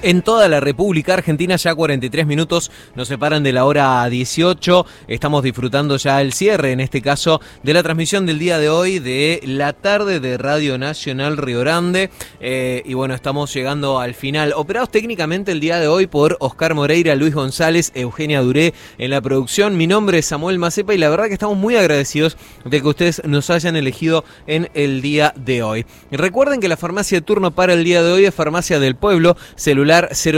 En toda la República Argentina ya 43 minutos nos separan de la hora 18. Estamos disfrutando ya el cierre, en este caso, de la transmisión del día de hoy de la tarde de Radio Nacional Río Grande. Y bueno, estamos llegando al final. Operados técnicamente el día de hoy por Oscar Moreira, Luis González, Eugenia Duré en la producción. Mi nombre es Samuel Macepa y la verdad que estamos muy agradecidos de que ustedes nos hayan elegido en el día de hoy. Recuerden que la farmacia de turno para el día de hoy es Farmacia del Pueblo, celular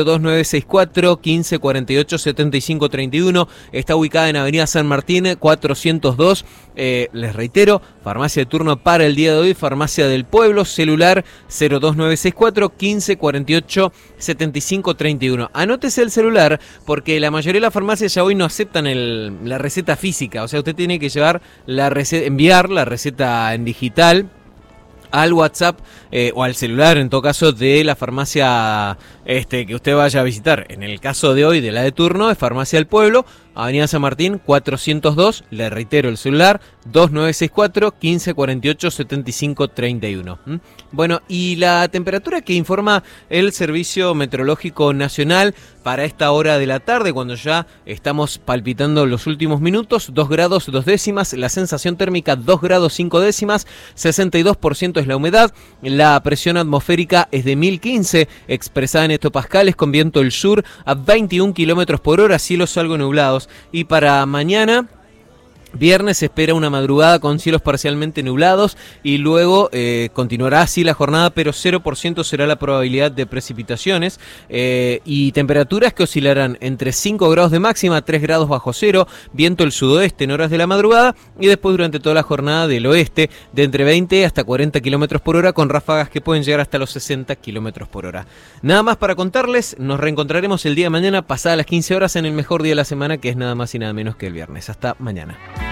02964 1548 7531, está ubicada en Avenida San Martín 402. Les reitero, farmacia de turno para el día de hoy, Farmacia del Pueblo, celular 02964 1548 7531. Anótese el celular porque la mayoría de las farmacias ya hoy no aceptan la receta física, o sea, usted tiene que llevar enviar la receta en digital al WhatsApp o al celular, en todo caso, de la farmacia que usted vaya a visitar. En el caso de hoy, de la de turno, es Farmacia del Pueblo, Avenida San Martín 402, le reitero el celular 2964 1548 7531. Bueno, y la temperatura que informa el Servicio Meteorológico Nacional para esta hora de la tarde, cuando ya estamos palpitando los últimos minutos, 2 grados 2 décimas, la sensación térmica 2 grados 5 décimas, 62% es la humedad, la presión atmosférica es de 1015, expresada en hectopascales, con viento del sur a 21 kilómetros por hora, cielos algo nublados. Y para mañana, viernes, se espera una madrugada con cielos parcialmente nublados y luego continuará así la jornada, pero 0% será la probabilidad de precipitaciones y temperaturas que oscilarán entre 5 grados de máxima, 3 grados bajo cero, viento del sudoeste en horas de la madrugada y después durante toda la jornada del oeste de entre 20 hasta 40 kilómetros por hora, con ráfagas que pueden llegar hasta los 60 kilómetros por hora. Nada más para contarles, nos reencontraremos el día de mañana pasada las 15 horas en el mejor día de la semana, que es nada más y nada menos que el viernes. Hasta mañana.